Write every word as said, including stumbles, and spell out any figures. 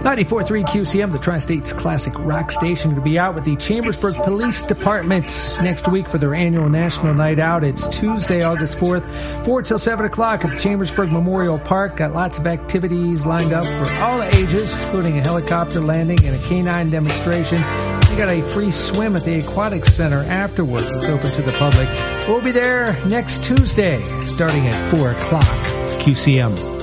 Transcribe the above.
ninety-four point three Q C M, the Tri-State's classic rock station, to be out with the Chambersburg Police Department next week for their annual National Night Out. It's Tuesday, August fourth, four till seven o'clock at the Chambersburg Memorial Park. Got lots of activities lined up for all ages, including a helicopter landing and a canine demonstration. You got a free swim at the Aquatic Center afterwards. It's open to the public. We'll be there next Tuesday, starting at four o'clock. Q C M.